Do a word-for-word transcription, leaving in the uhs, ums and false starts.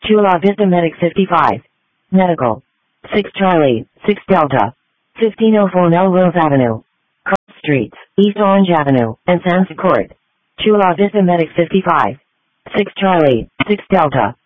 Chula Vista Medic fifty-five. Medical. six Charlie, six Delta. fifteen oh four Melrose Avenue. Cross Streets, East Orange Avenue, and Sunset Court. Chula Vista Medic fifty-five. six Charlie, six Delta.